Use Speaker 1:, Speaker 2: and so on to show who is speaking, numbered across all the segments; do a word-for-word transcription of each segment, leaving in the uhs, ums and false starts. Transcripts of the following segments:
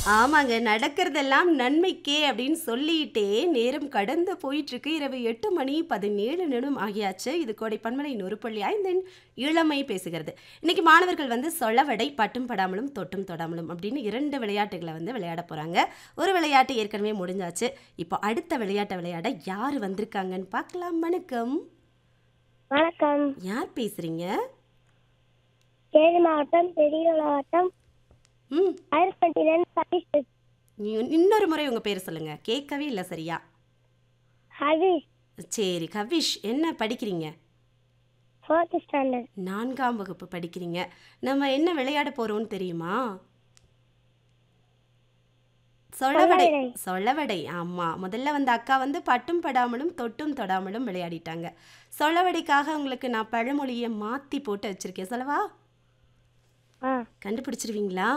Speaker 1: ஆமாங்க. நடக்கிறதெல்லாம் நன்மைக்கே அப்படின்னு சொல்லிட்டே நேரம் கடந்து போயிட்டுருக்கு. இரவு எட்டு மணி பதினேழு நிமிடம் ஆகியாச்சு. இது கோடை பன்மலை நொறுப்புள்ளி ஐந்தின் இளமை பேசுகிறது. இன்னைக்கு மாணவர்கள் வந்து சொலவடை, பட்டும் படாமலும், தொட்டும் தொடாமலும் அப்படின்னு இரண்டு விளையாட்டுகள வந்து விளையாட போறாங்க. ஒரு விளையாட்டு ஏற்கனவே முடிஞ்சாச்சு. இப்போ அடுத்த விளையாட்ட விளையாட யார் வந்திருக்காங்கன்னு பார்க்கலாம். வணக்கம்.
Speaker 2: வணக்கம்.
Speaker 1: யார் பேசுறீங்க?
Speaker 2: சேலம் மாவட்டம் பெரியகுளம் வட்டம்
Speaker 1: ம்.
Speaker 2: அயர்பட்டியிலிருந்து சதீஷ்.
Speaker 1: இ- இன்னொரு முறை உங்க பேர் சொல்லுங்க. கேட்கவே இல்லை சரியா.
Speaker 2: ஹபீஸ்
Speaker 1: சரி கவிஷ், என்ன படிக்கிறீங்க?
Speaker 2: Fourth standard.
Speaker 1: நான்காம் வகுப்பு படிக்கிறீங்க. நம்ம என்ன விளையாட போறோம்னு தெரியுமா? சொலவடை.
Speaker 2: சொலவடை.
Speaker 1: சொலவடை, ஆமா. முதல்ல வந்து அக்கா வந்து பட்டும் படாமலும் தொட்டும் தொடாமலும் விளையாடிட்டாங்க. சொலவடைக்காக உங்களுக்கு நான் பழமொழியை மாத்தி போட்டு வச்சிருக்கேன். சொல்லவா?
Speaker 2: ஆ
Speaker 1: கண்டுபிடிச்சிருவீங்களா?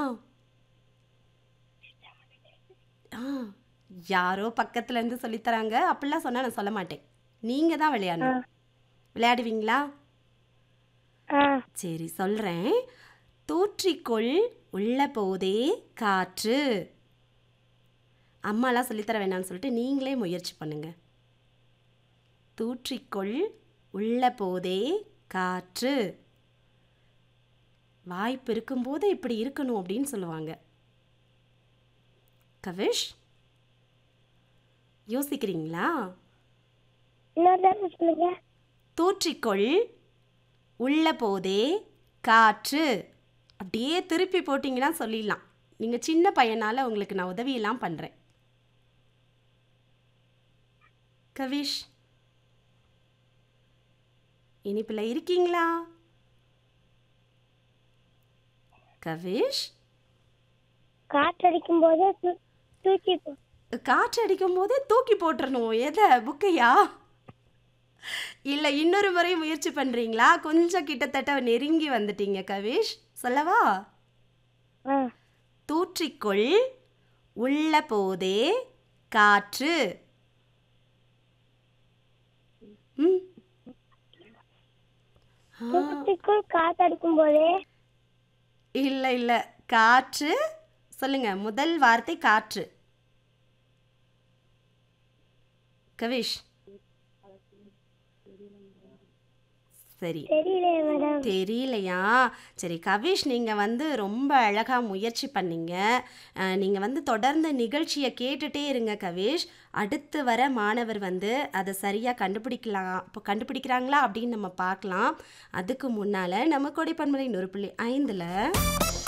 Speaker 1: ஆ யாரோ பக்கத்துல இருந்து சொல்லித்தராங்க. அப்படிலாம் சொன்னா நான் சொல்ல மாட்டேன். நீங்க தான்
Speaker 2: ஆ
Speaker 1: விளையாடணும். விளையாடுவீங்களா?
Speaker 2: ஆ
Speaker 1: சரி சொல்றேன். தூற்றிக்கொள் உள்ள போதே காற்று. அம்மாலாம் சொல்லித்தர வேணாம்னு சொல்லிட்டு நீங்களே முயற்சி பண்ணுங்க. தூற்றிக்கொள் உள்ள போதே காற்று. வாய்ப்பு இருக்கும்போது இப்படி இருக்கணும் அப்படின்னு சொல்லுவாங்க. கவிஷ், யோசிக்கிறீங்களா?
Speaker 2: இன்னொரு தடவை சொல்லுங்க.
Speaker 1: தூற்றிக்கொள் உள்ள போதே காற்று. அப்படியே திருப்பி போட்டிங்கன்னா சொல்லிடலாம். நீங்கள் சின்ன பையனால் உங்களுக்கு நான் உதவியெல்லாம் பண்ணுறேன். கவிஷ், இனிப்பில் இருக்கீங்களா? கவிஷ்,
Speaker 2: காற்றடிக்கும் போது தூ- தூக்கி போ-
Speaker 1: காற்று அடிக்கும் போதே தூக்கி போட்டுறணும். எதை? புக்கையா? இல்லை, இன்னொரு முறை முயற்சி பண்ணுறீங்களா? கொஞ்சம் கிட்டத்தட்ட நெருங்கி வந்துட்டீங்க கவிஷ். சொல்லவா?
Speaker 2: ஆ
Speaker 1: தூற்றிக்கொள் உள்ள போதே காற்று. ம். ஆ,
Speaker 2: தூக்கத்துக்குள் காற்றடிக்கும் போதே
Speaker 1: இல்லை இல்லை, காற்று. சொல்லுங்க, முதல் வார்த்தை காற்று. கவிஷ், சரி
Speaker 2: தெரியலையே மேடம்.
Speaker 1: தெரியலையா? சரி கவிஷ், நீங்கள் வந்து ரொம்ப அழகாக முயற்சி பண்ணீங்க. நீங்கள் வந்து தொடர்ந்து நிகழ்ச்சியை கேட்டுட்டே இருங்க கவிஷ். அடுத்து வர மாணவர் வந்து அதை சரியாக கண்டுபிடிக்கலாம். இப்போ கண்டுபிடிக்கிறாங்களா அப்படின்னு நம்ம பார்க்கலாம். அதுக்கு முன்னால் நம்ம கோடை பன்மலை நூறு புள்ளி ஐந்தில்